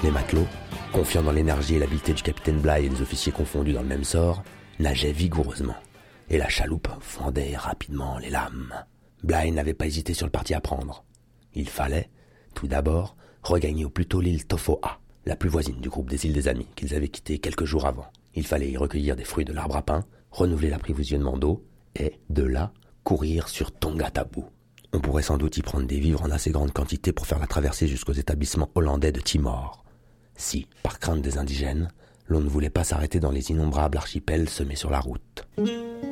Les matelots, confiants dans l'énergie et l'habileté du capitaine Bligh et les officiers confondus dans le même sort, nageaient vigoureusement. Et la chaloupe fendait rapidement les lames. Bligh n'avait pas hésité sur le parti à prendre. Il fallait, tout d'abord, regagner au plus tôt l'île Tofoa, la plus voisine du groupe des îles des Amis qu'ils avaient quitté quelques jours avant. Il fallait y recueillir des fruits de l'arbre à pain, renouveler l'approvisionnement d'eau et, de là, courir sur Tonga-Tabou. On pourrait sans doute y prendre des vivres en assez grande quantité pour faire la traversée jusqu'aux établissements hollandais de Timor. Si, par crainte des indigènes, l'on ne voulait pas s'arrêter dans les innombrables archipels semés sur la route.